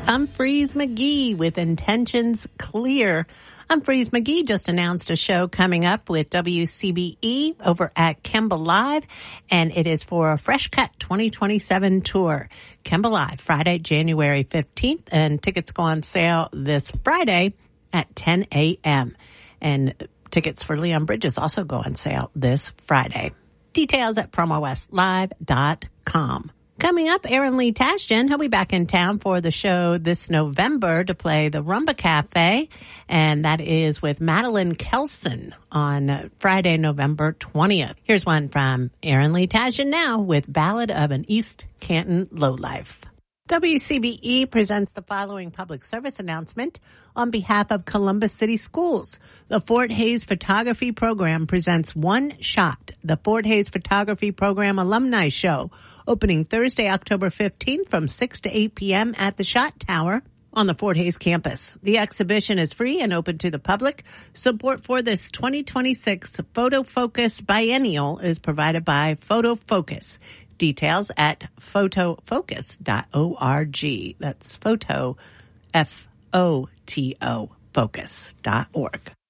Humphreys McGee with Intentions Clear. Humphreys McGee just announced a show coming up with WCBE over at Kemba Live, and it is for a Fresh Cut 2027 tour. Kemba Live, Friday, January 15th, and tickets go on sale this Friday at 10 a.m. And tickets for Leon Bridges also go on sale this Friday. Details at promowestlive.com. Coming up, Aaron Lee Tasjan, he'll be back in town for the show this November to play the Rumba Cafe, and that is with Madeline Kelson on Friday, November 20th. Here's one from Aaron Lee Tasjan now with Ballad of an East Canton Lowlife. WCBE presents the following public service announcement on behalf of Columbus City Schools. The Fort Hays Photography Program presents One Shot, the Fort Hays Photography Program Alumni Show, opening Thursday, October 15th from 6 to 8 p.m. at the Shot Tower on the Fort Hays campus. The exhibition is free and open to the public. Support for this 2026 Photo Focus Biennial is provided by Photo Focus. Details at photofocus.org. That's photo, F-O-T-O, focus.org.